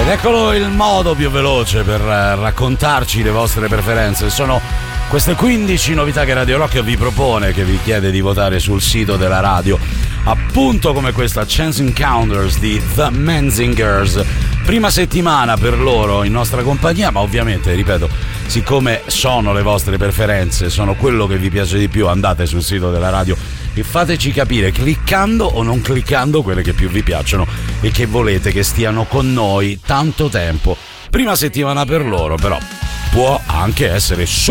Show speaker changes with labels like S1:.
S1: Ed eccolo il modo più veloce per raccontarci le vostre preferenze. Sono queste 15 novità che Radio Rock vi propone, che vi chiede di votare sul sito della radio. Appunto come questa Chance Encounters di The Menzingers. Prima settimana per loro in nostra compagnia, ma ovviamente, ripeto, siccome sono le vostre preferenze, sono quello che vi piace di più, andate sul sito della radio e fateci capire, cliccando o non cliccando, quelle che più vi piacciono e che volete che stiano con noi tanto tempo. Prima settimana per loro, però può anche essere